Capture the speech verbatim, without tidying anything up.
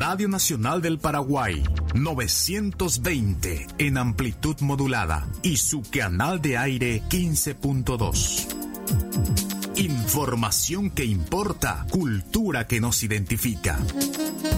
Radio Nacional del Paraguay, novecientos veinte en amplitud modulada y su canal de aire quince punto dos. Información que importa, cultura que nos identifica.